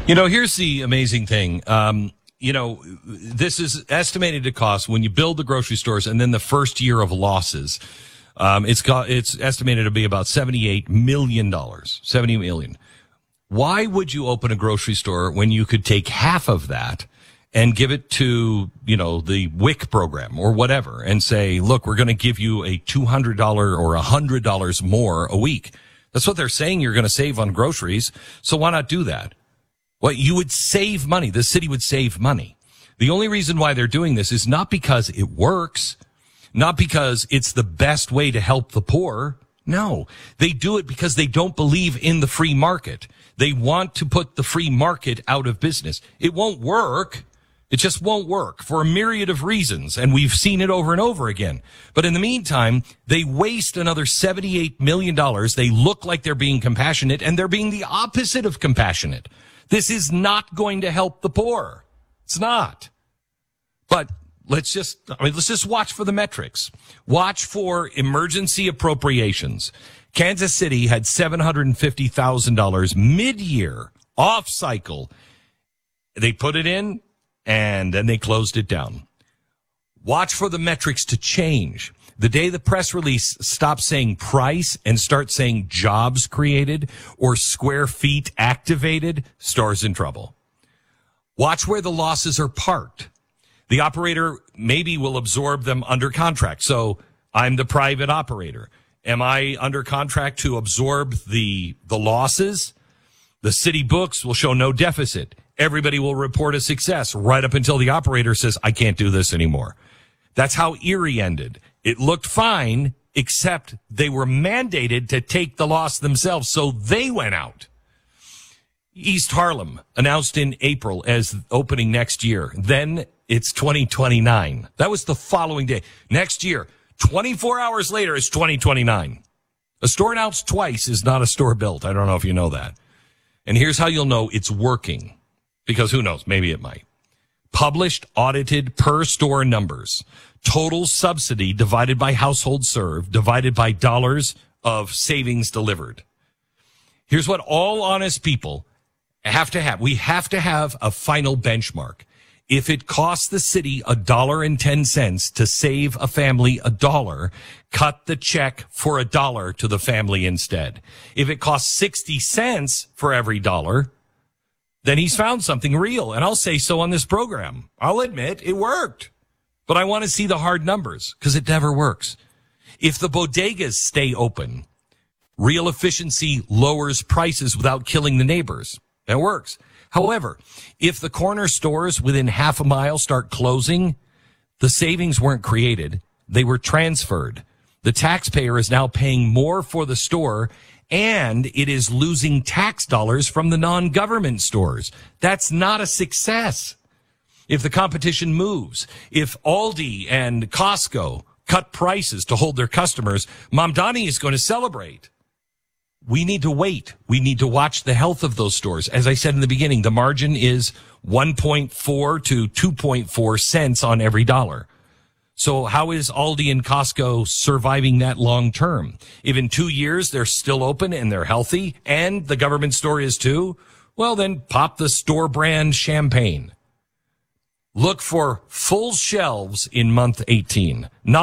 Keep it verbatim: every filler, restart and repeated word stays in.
You know, here's the amazing thing. Um, you know, this is estimated to cost when you build the grocery stores and then the first year of losses. Um, it's got, it's estimated to be about seventy-eight million dollars, seventy million. Why would you open a grocery store when you could take half of that and give it to, you know, the W I C program or whatever and say, look, we're going to give you a two hundred dollars or one hundred dollars more a week. That's what they're saying you're going to save on groceries. So why not do that? Well, you would save money. The city would save money. The only reason why they're doing this is not because it works, not because it's the best way to help the poor. No, they do it because they don't believe in the free market. They want to put the free market out of business. It won't work. It just won't work for a myriad of reasons, and we've seen it over and over again. But in the meantime, they waste another seventy-eight million dollars. They look like they're being compassionate, and they're being the opposite of compassionate. This is not going to help the poor. It's not. But let's just, I mean, let's just watch for the metrics. Watch for emergency appropriations. Kansas City had seven hundred fifty thousand dollars mid-year, off-cycle. They put it in, and then they closed it down. Watch for the metrics to change. The day the press release stops saying price and starts saying jobs created or square feet activated, store's in trouble. Watch where the losses are parked. The operator maybe will absorb them under contract. So I'm the private operator. Am I under contract to absorb the, the losses? The city books will show no deficit. Everybody will report a success right up until the operator says, I can't do this anymore. That's how Erie ended. It looked fine, except they were mandated to take the loss themselves, so they went out. East Harlem announced in April as opening next year. Then it's twenty twenty-nine. That was the following day. Next year, twenty-four hours later, it's twenty twenty-nine. A store announced twice is not a store built. I don't know if you know that. And here's how you'll know it's working. Because who knows, maybe it might. Published, audited, per store numbers. Total subsidy divided by household served, divided by dollars of savings delivered. Here's what all honest people have to have. We have to have a final benchmark. If it costs the city a dollar and ten cents to save a family a dollar, cut the check for a dollar to the family instead. If it costs sixty cents for every dollar, then he's found something real. And I'll say so on this program. I'll admit it worked. But I want to see the hard numbers because it never works. If the bodegas stay open, real efficiency lowers prices without killing the neighbors. That works. However, if the corner stores within half a mile start closing, the savings weren't created. They were transferred. The taxpayer is now paying more for the store, and it is losing tax dollars from the non-government stores. That's not a success. If the competition moves, if Aldi and Costco cut prices to hold their customers, Mamdani is going to celebrate. We need to wait. We need to watch the health of those stores. As I said in the beginning, the margin is one point four to two point four cents on every dollar. So how is Aldi and Costco surviving that long term? If in two years they're still open and they're healthy and the government store is too, well, then pop the store brand champagne. Look for full shelves in month eighteen. Not